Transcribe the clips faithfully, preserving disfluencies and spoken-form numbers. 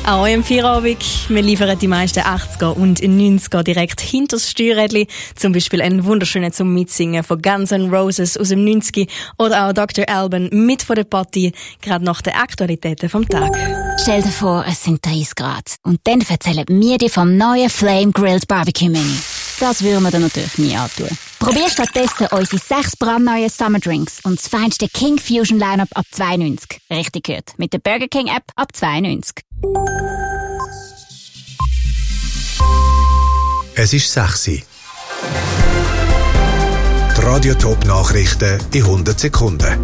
Auch im Feierabend. Wir liefern die meisten achtziger und neunziger direkt hinter das Steuerrädchen. Zum Beispiel einen wunderschönen zum Mitsingen von Guns N' Roses aus dem neunziger oder auch Doktor Alban mit von der Party, gerade nach den Aktualitäten vom Tag. Stell dir vor, es sind dreißig Grad. Und dann erzählen wir dir vom neuen Flame Grilled Barbecue Menu. Das würden wir dir natürlich nie antun. Probier stattdessen unsere sechs brandneuen Summer Drinks und das feinste King Fusion Lineup ab zwei neunzig. Richtig gehört. Mit der Burger King App ab zwei neunzig. Es ist sechs Uhr. Die Radio-Top-Nachrichten in hundert Sekunden.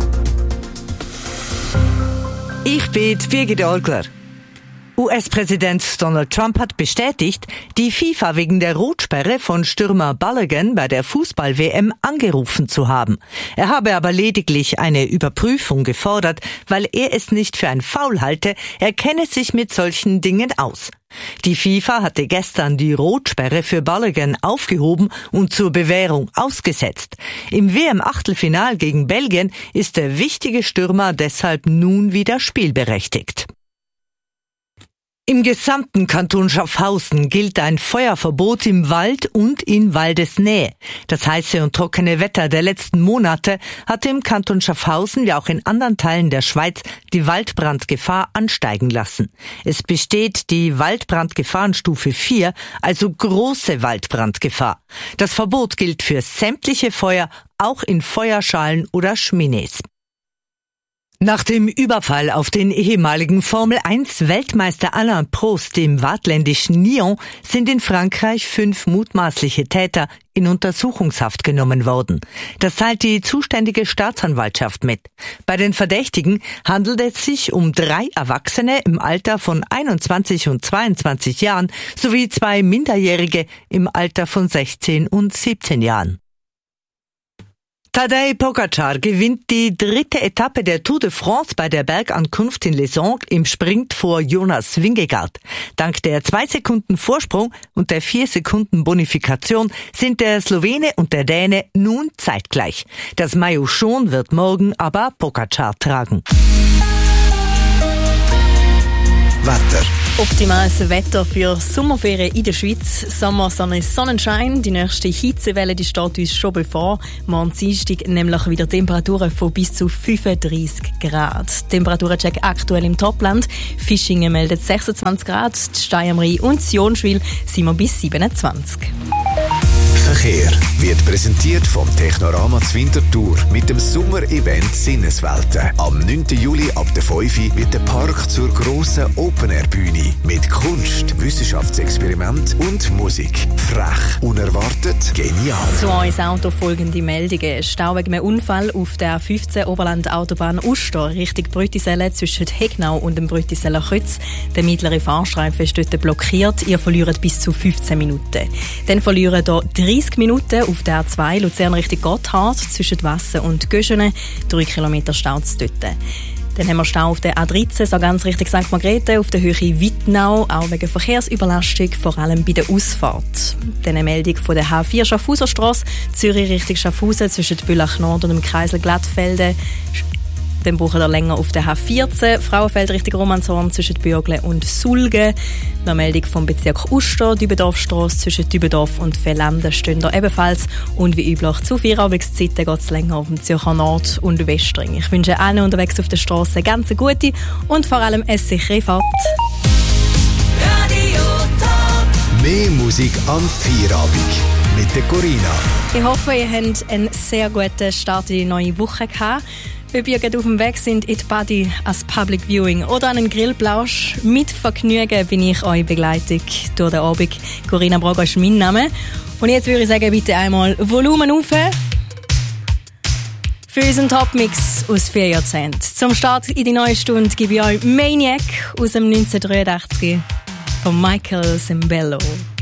Ich bin Birgit Olgler. U S-Präsident Donald Trump hat bestätigt, die FIFA wegen der Rotsperre von Stürmer Balogun bei der Fußball-W M angerufen zu haben. Er habe aber lediglich eine Überprüfung gefordert, weil er es nicht für ein Foul halte, er kenne sich mit solchen Dingen aus. Die FIFA hatte gestern die Rotsperre für Balogun aufgehoben und zur Bewährung ausgesetzt. Im W M-Achtelfinal gegen Belgien ist der wichtige Stürmer deshalb nun wieder spielberechtigt. Im gesamten Kanton Schaffhausen gilt ein Feuerverbot im Wald und in Waldesnähe. Das heiße und trockene Wetter der letzten Monate hatte im Kanton Schaffhausen wie auch in anderen Teilen der Schweiz die Waldbrandgefahr ansteigen lassen. Es besteht die Waldbrandgefahrenstufe vier, also große Waldbrandgefahr. Das Verbot gilt für sämtliche Feuer, auch in Feuerschalen oder Cheminees. Nach dem Überfall auf den ehemaligen Formel eins Weltmeister Alain Prost im waadtländischen Nyon sind in Frankreich fünf mutmaßliche Täter in Untersuchungshaft genommen worden. Das teilt die zuständige Staatsanwaltschaft mit. Bei den Verdächtigen handelt es sich um drei Erwachsene im Alter von einundzwanzig und zweiundzwanzig Jahren sowie zwei Minderjährige im Alter von sechzehn und siebzehn Jahren. Tadej Pogačar gewinnt die dritte Etappe der Tour de France bei der Bergankunft in Les Angles im Sprint vor Jonas Vingegaard. Dank der zwei Sekunden Vorsprung und der vier Sekunden Bonifikation sind der Slowene und der Däne nun zeitgleich. Das Maillot jaune wird morgen aber Pogačar tragen. Wetter. Optimales Wetter für Sommerferien in der Schweiz. Sommer, Sonne, Sonnenschein. Die nächste Hitzewelle die steht uns schon bevor. Morgen Dienstag nämlich wieder Temperaturen von bis zu fünfunddreissig Grad. Temperaturcheck aktuell im Topland. Fischingen meldet sechsundzwanzig Grad, die Steiermrei und Jonschwil sind wir bis siebenundzwanzig. Verkehr wird präsentiert vom Technorama Winterthur mit dem Sommer-Event Sinneswelten. Am neunten Juli ab der fünf Uhr wird der Park zur grossen Open-Air-Bühne mit Kunst, Wissenschaftsexperiment und Musik. Frech, unerwartet, genial. Zu uns Auto folgende Meldungen. Stau wegen einem Unfall auf der A fünfzehn Oberland-Autobahn Uster Richtung Brütiselle zwischen Hegnau und dem Brütiseller Kreuz. Der mittlere Fahrstreifen ist dort blockiert. Ihr verliert bis zu fünfzehn Minuten. Dann verlieren hier dreißig Minuten auf der A zwei Luzern Richtung Gotthard zwischen Wassen und Göschene. Drei Kilometer Stau dort. Dann haben wir Stau auf der A dreizehn, so ganz Richtung Sankt Margrethe, auf der Höhe Wittnau, auch wegen Verkehrsüberlastung, vor allem bei der Ausfahrt. Dann eine Meldung von der H vier Schaffhauserstrasse, Zürich Richtung Schaffhausen zwischen Bülach Nord und dem Kreisel Glattfelden. Dann brauchen wir länger auf der H vierzehn, Frauenfeld Richtung Romanshorn zwischen Bürgle und Sulgen. Eine Meldung vom Bezirk Uster, Dübendorfstrasse zwischen Dübendorf und Velanden stehen da ebenfalls. Und wie üblich zu Feierabendzeiten geht es länger auf dem Zürcher Nord- und Westring. Ich wünsche allen unterwegs auf der Straße eine ganz gute und vor allem eine sichere Fahrt. Radio Top. Mehr Musik am Feierabend mit der Corinna. Ich hoffe, ihr habt einen sehr guten Start in die neue Woche gehabt. Ob ihr auf dem Weg sind in die Party, als Public Viewing oder an einen Grillplausch, mit Vergnügen bin ich eure Begleitung durch den Abend. Corinna Braga ist mein Name. Und jetzt würde ich sagen, bitte einmal Volumen auf für unseren Top-Mix aus vier Jahrzehnten. Zum Start in die neue Stunde gebe ich euch Maniac aus dem neunzehnhundertdreiundachtzig von Michael Sembello.